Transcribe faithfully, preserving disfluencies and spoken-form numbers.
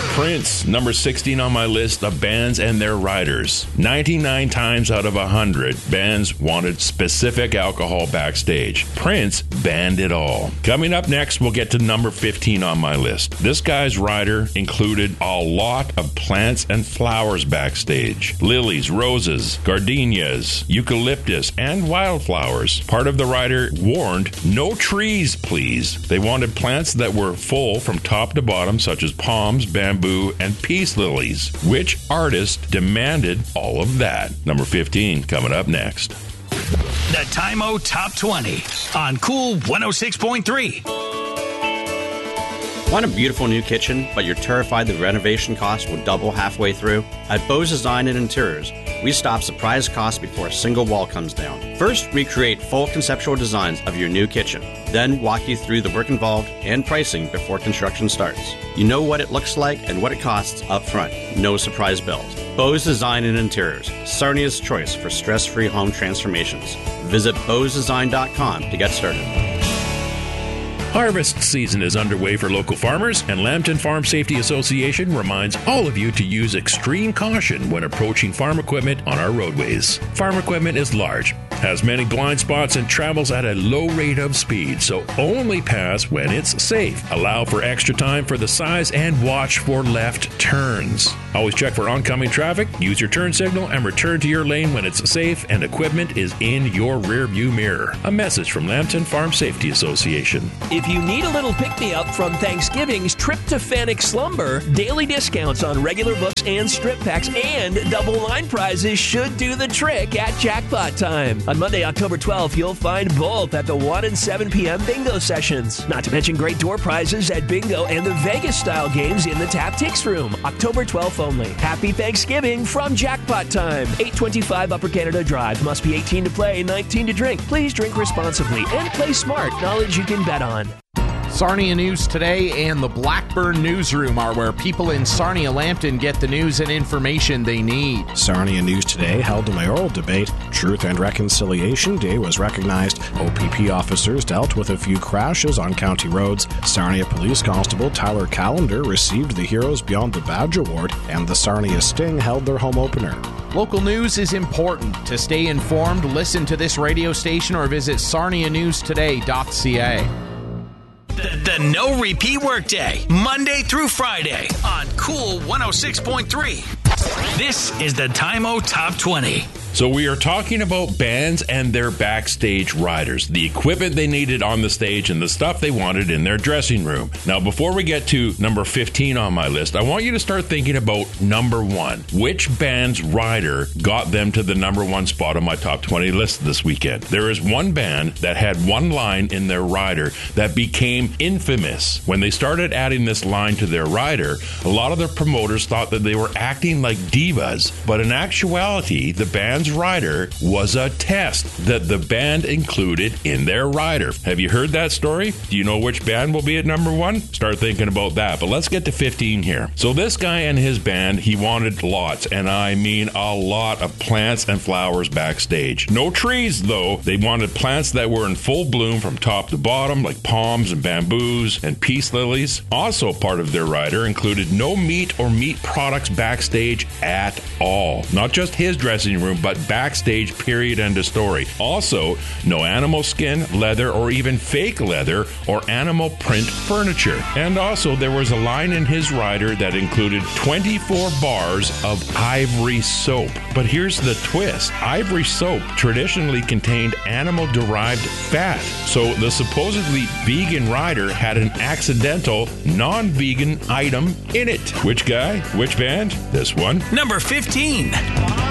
Prince, number sixteen on my list of bands and their riders. ninety-nine times out of one hundred, bands wanted specific alcohol backstage. Prince banned it all. Coming up next, we'll get to number fifteen on my list. This guy's rider included a lot of plants and flowers backstage. Lilies, roses, gardenias, eucalyptus, and wildflowers. Part of the rider warned, no trees, please. They wanted plants that were full from top to bottom, such as palms, bamboo, and peace lilies. Which artist demanded all of that? Number fifteen coming up next. The Time-O Top twenty on Cool one oh six point three. Want a beautiful new kitchen, but you're terrified the renovation cost will double halfway through? At Bose Design and Interiors, we stop surprise costs before a single wall comes down. First, we create full conceptual designs of your new kitchen, then walk you through the work involved and pricing before construction starts. You know what it looks like and what it costs up front. No surprise bills. Bose Design and Interiors, Sarnia's choice for stress-free home transformations. Visit bose design dot com to get started. Harvest season is underway for local farmers, and Lambton Farm Safety Association reminds all of you to use extreme caution when approaching farm equipment on our roadways. Farm equipment is large, has many blind spots, and travels at a low rate of speed, so only pass when it's safe. Allow for extra time for the size and watch for left turns. Always check for oncoming traffic, use your turn signal, and return to your lane when it's safe and equipment is in your rearview mirror. A message from Lambton Farm Safety Association. If you need a little pick-me-up from Thanksgiving's Tryptophanic Slumber, daily discounts on regular books and strip packs and double line prizes should do the trick at jackpot time. On Monday, October twelfth, you'll find both at the one and seven p.m. bingo sessions. Not to mention great door prizes at bingo and the Vegas-style games in the Tap Tix room. October twelfth only. Happy Thanksgiving from Jackpot Time. eight twenty-five Upper Canada Drive. Must be eighteen to play, nineteen to drink. Please drink responsibly and play smart. Knowledge you can bet on. Sarnia News Today and the Blackburn Newsroom are where people in Sarnia-Lambton get the news and information they need. Sarnia News Today held a mayoral debate. Truth and Reconciliation Day was recognized. O P P officers dealt with a few crashes on county roads. Sarnia Police Constable Tyler Callender received the Heroes Beyond the Badge Award, and the Sarnia Sting held their home opener. Local news is important. To stay informed, listen to this radio station or visit sarnia news today dot c a. The, the No Repeat Workday, Monday through Friday on Cool one oh six point three. This is the Time-O Top twenty. So we are talking about bands and their backstage riders, the equipment they needed on the stage and the stuff they wanted in their dressing room. Now, before we get to number fifteen on my list, I want you to start thinking about number one. Which band's rider got them to the number one spot on my top twenty list this weekend? There is one band that had one line in their rider that became infamous. When they started adding this line to their rider, a lot of their promoters thought that they were acting like divas, but in actuality, the band's rider was a test that the band included in their rider. Have you heard that story? Do you know which band will be at number one? Start thinking about that. But let's get to fifteen here. So this guy and his band, he wanted lots, and I mean a lot of plants and flowers backstage. No trees, though. They wanted plants that were in full bloom from top to bottom, like palms and bamboos and peace lilies. Also part of their rider included no meat or meat products backstage at all. Not just his dressing room, but backstage, period, end of story. Also, no animal skin, leather, or even fake leather or animal print furniture. And also, there was a line in his rider that included twenty-four bars of ivory soap. But here's the twist. Ivory soap traditionally contained animal-derived fat. So the supposedly vegan rider had an accidental, non-vegan item in it. Which guy? Which band? This one. Number fifteen.